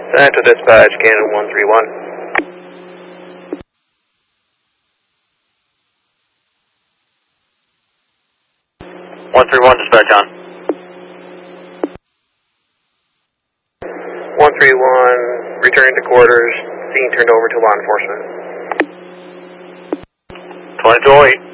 Central Dispatch, Canada 131. 131, dispatch on. 131, returning to quarters, scene turned over to law enforcement. 2208.